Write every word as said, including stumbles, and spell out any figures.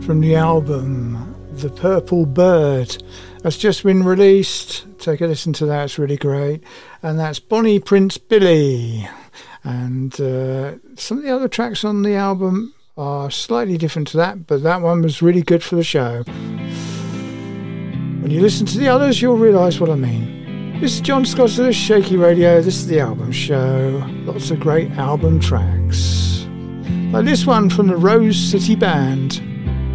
from the album The Purple Bird. That's just been released. Take a listen to that, it's really great. And that's Bonnie Prince Billy. And uh, some of the other tracks on the album are slightly different to that, but that one was really good for the show. When you listen to the others, you'll realise what I mean. This is John Scott of the Shaky Radio. This is the album show. Lots of great album tracks. Like this one from the Rose City Band.